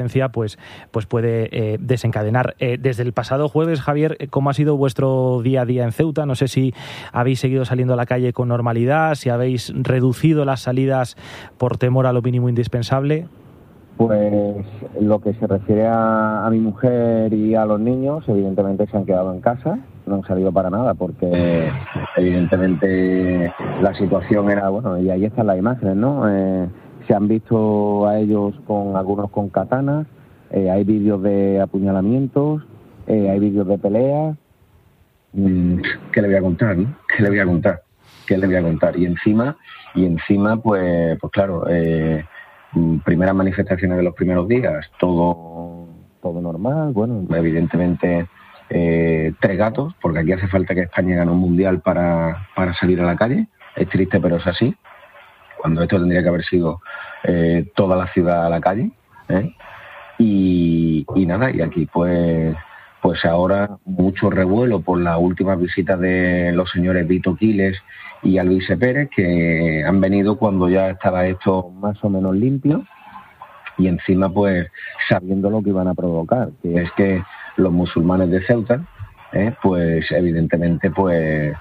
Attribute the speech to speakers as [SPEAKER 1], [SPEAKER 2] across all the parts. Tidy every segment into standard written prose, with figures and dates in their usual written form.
[SPEAKER 1] pues puede desencadenar. Desde el pasado jueves, Javier, ¿cómo ha sido vuestro día a día en Ceuta? No sé si habéis seguido saliendo a la calle con normalidad, si habéis reducido las salidas por temor a lo mínimo indispensable.
[SPEAKER 2] Pues lo que se refiere a mi mujer y a los niños, evidentemente se han quedado en casa, no han salido para nada porque evidentemente la situación era, bueno, y ahí están las imágenes, ¿no? Se han visto a ellos algunos con katanas, hay vídeos de apuñalamientos, hay vídeos de peleas. ¿Qué le voy a contar, no? ¿Qué le voy a contar? Y encima pues claro, primeras manifestaciones de los primeros días, todo normal, bueno, evidentemente 3 gatos, porque aquí hace falta que España gane un mundial para salir a la calle, es triste pero es así, cuando esto tendría que haber sido toda la ciudad a la calle, y nada, y aquí pues ahora mucho revuelo por las últimas visitas de los señores Vito Quiles y Alvise Pérez, que han venido cuando ya estaba esto más o menos limpio, y encima pues sabiendo lo que iban a provocar, que es que los musulmanes de Ceuta pues evidentemente pues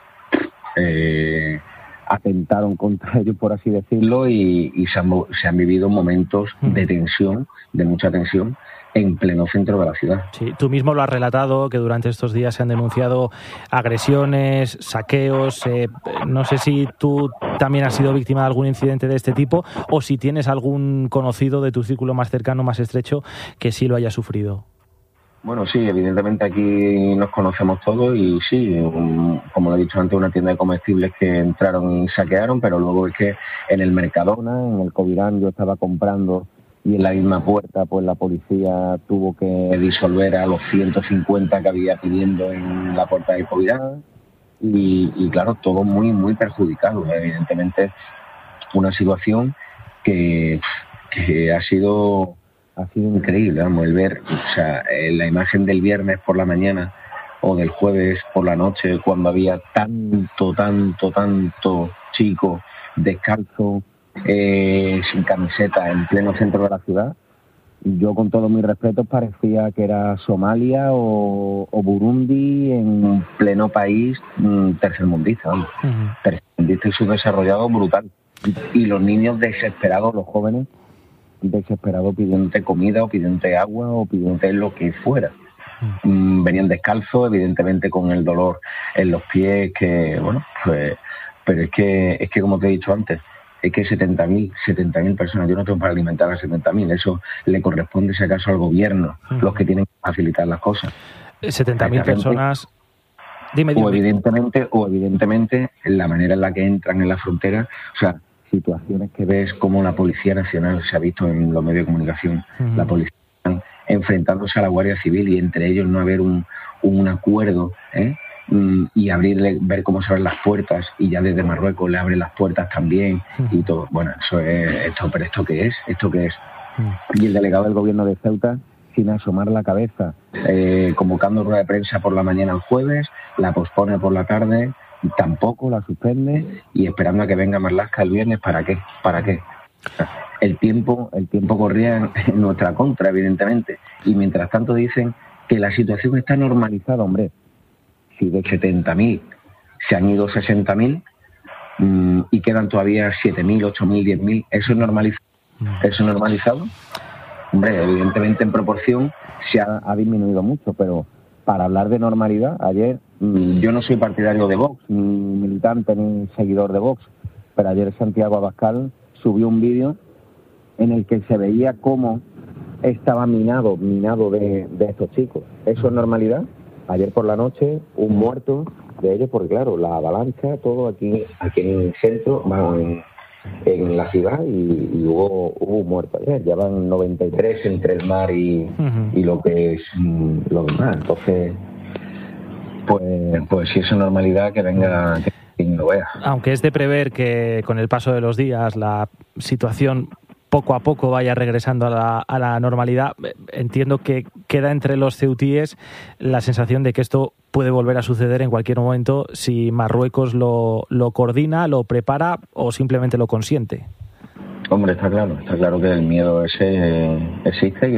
[SPEAKER 2] atentaron contra ellos, por así decirlo, y se han vivido momentos de tensión, de mucha tensión, en pleno centro de la ciudad.
[SPEAKER 1] Sí, tú mismo lo has relatado, que durante estos días se han denunciado agresiones, saqueos. No sé si tú también has sido víctima de algún incidente de este tipo o si tienes algún conocido de tu círculo más cercano, más estrecho, que sí lo haya sufrido.
[SPEAKER 2] Bueno, sí, evidentemente aquí nos conocemos todos y sí, como lo he dicho antes, una tienda de comestibles que entraron y saquearon, pero luego es que en el Mercadona, en el Covirán, yo estaba comprando y en la misma puerta pues la policía tuvo que disolver a los 150 que había pidiendo en la puerta del Covirán y claro, todo muy, muy perjudicado. Evidentemente una situación que ha sido increíble, vamos, el ver, o sea, la imagen del viernes por la mañana o del jueves por la noche, cuando había tanto chico descalzo, sin camiseta, en pleno centro de la ciudad. Yo, con todos mis respetos, parecía que era Somalia o Burundi en pleno país tercermundista, ¿no? Tercermundista y subdesarrollado brutal. Y los niños desesperados, los jóvenes desesperados, pidiéndote comida o pidiéndote agua o pidiéndote lo que fuera. Venían descalzos, evidentemente con el dolor en los pies, que bueno, pues, pero es que como te he dicho antes, es que 70.000 personas, yo no tengo para alimentar a 70.000, eso le corresponde si acaso al gobierno, los que tienen que facilitar las cosas.
[SPEAKER 1] 70.000 personas. Dime.
[SPEAKER 2] O evidentemente la manera en la que entran en la frontera, o sea, situaciones que ves como la Policía Nacional, se ha visto en los medios de comunicación, la policía enfrentándose a la Guardia Civil y entre ellos no haber un acuerdo, y ver cómo se abren las puertas y ya desde Marruecos le abren las puertas también y todo. Bueno, pero ¿esto qué es? Y el delegado del gobierno de Ceuta, sin asomar la cabeza, convocando rueda de prensa por la mañana el jueves, la pospone por la tarde, tampoco la suspende y esperando a que venga Marlaska el viernes. ¿Para qué? El tiempo corría en nuestra contra, evidentemente, y mientras tanto dicen que la situación está normalizada. Hombre, si de 70.000 se han ido 60.000 y quedan todavía 7.000, 8.000, 10.000, ¿eso es normalizado? Hombre, evidentemente en proporción se ha disminuido mucho, pero para hablar de normalidad, ayer, yo no soy partidario de Vox, ni militante ni seguidor de Vox, pero ayer Santiago Abascal subió un vídeo en el que se veía cómo estaba minado de estos chicos. ¿Eso es normalidad? Ayer por la noche, un muerto de ellos, porque claro, la avalancha, todo aquí en el centro, en la ciudad, y hubo un muerto ayer. Ya van 93 entre el mar y lo que es lo demás. Entonces, pues si eso es normalidad, que venga quien lo vea.
[SPEAKER 1] Aunque es de prever que con el paso de los días la situación poco a poco vaya regresando a la normalidad, entiendo que queda entre los ceutíes la sensación de que esto puede volver a suceder en cualquier momento si Marruecos lo coordina, lo prepara o simplemente lo consiente.
[SPEAKER 2] Hombre, está claro que el miedo ese existe